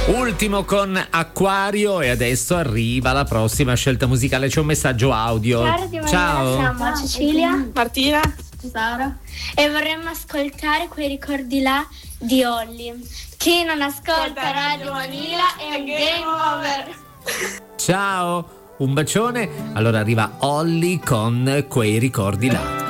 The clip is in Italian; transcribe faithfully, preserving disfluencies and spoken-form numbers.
Ultimo con Acquario e adesso arriva la prossima scelta musicale. C'è un messaggio audio. Ciao, Ciao. siamo Cecilia, Martina, Sara e vorremmo ascoltare quei ricordi là di Olly. Chi non ascolta Radio Manila è un game over. Ciao, un bacione. Allora arriva Olly con Quei ricordi là.